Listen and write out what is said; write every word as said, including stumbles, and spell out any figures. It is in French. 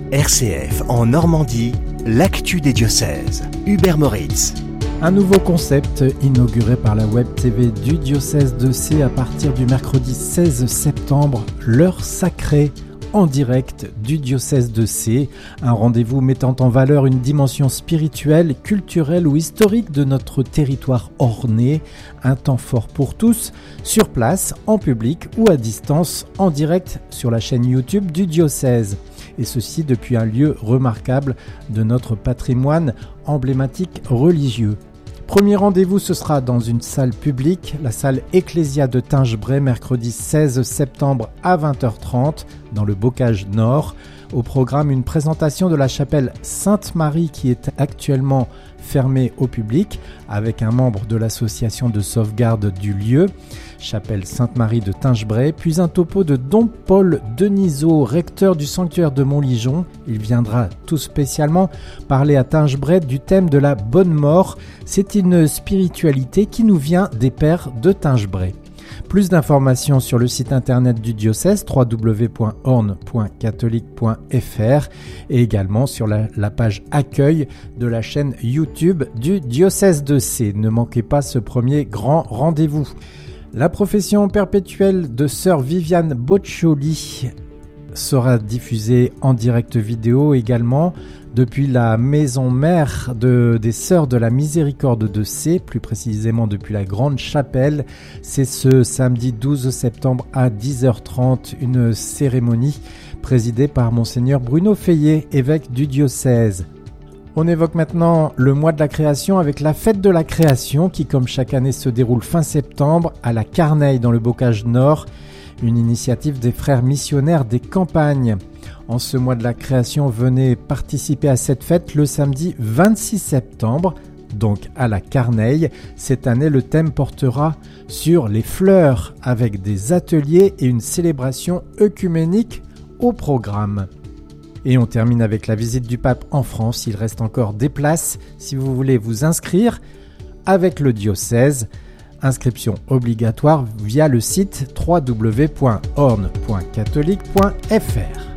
R C F en Normandie, l'actu des diocèses. Hubert Moritz. Un nouveau concept inauguré par la web T V du diocèse de Sées à partir du mercredi seize septembre, l'heure sacrée en direct du diocèse de Sées. Un rendez-vous mettant en valeur une dimension spirituelle, culturelle ou historique de notre territoire orné. Un temps fort pour tous, sur place, en public ou à distance, en direct sur la chaîne YouTube du diocèse. Et ceci depuis un lieu remarquable de notre patrimoine emblématique religieux. Premier rendez-vous, ce sera dans une salle publique, la salle Ecclésia de Tingebray, mercredi seize septembre à vingt heures trente, dans le Bocage Nord. Au programme, une présentation de la chapelle Sainte-Marie qui est actuellement fermée au public, avec un membre de l'association de sauvegarde du lieu, chapelle Sainte-Marie de Tingebray, puis un topo de Don Paul Denisot, recteur du sanctuaire de Montligeon. Il viendra tout spécialement parler à Tingebray du thème de la bonne mort. C'est une spiritualité qui nous vient des pères de Tingebray. Plus d'informations sur le site internet du diocèse w w w point orne point catholique point f r et également sur la, la page accueil de la chaîne YouTube du diocèse de Sées. Ne manquez pas ce premier grand rendez-vous. La profession perpétuelle de sœur Viviane Boccioli sera diffusée en direct vidéo également depuis la maison mère de, des Sœurs de la Miséricorde de Sées, plus précisément depuis la Grande Chapelle. C'est ce samedi douze septembre à dix heures trente, une cérémonie présidée par Monseigneur Bruno Feillet, évêque du diocèse. On évoque maintenant le mois de la création avec la fête de la création qui, comme chaque année, se déroule fin septembre à la Carneille dans le Bocage Nord, une initiative des frères missionnaires des campagnes. En ce mois de la création, venez participer à cette fête le samedi vingt-six septembre, donc à la Carneille. Cette année, le thème portera sur les fleurs avec des ateliers et une célébration œcuménique au programme. Et on termine avec la visite du pape en France. Il reste encore des places si vous voulez vous inscrire avec le diocèse. Inscription obligatoire via le site w w w point orne point catholique point f r.